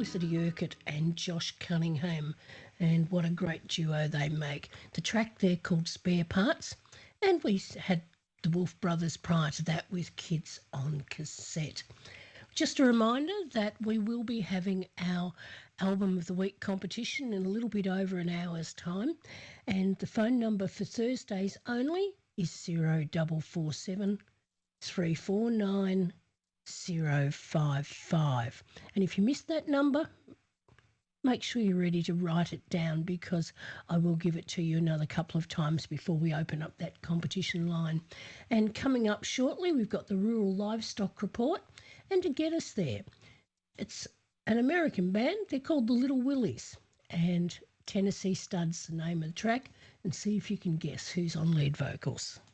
Felicity Urquhart and Josh Cunningham, and what a great duo they make. The track there called Spare Parts, and we had the Wolf Brothers prior to that with Kids on Cassette. Just a reminder that we will be having our Album of the Week competition in a little bit over an hour's time, and the phone number for Thursdays only is 0447 349 055. And if you missed that number, make sure you're ready to write it down, because I will give it to you another couple of times before we open up that competition line. And coming up shortly, we've got the Rural Livestock Report. And to get us there, it's an American band. They're called the Little Willies, and Tennessee Stud's the name of the track. And see if you can guess who's on lead vocals.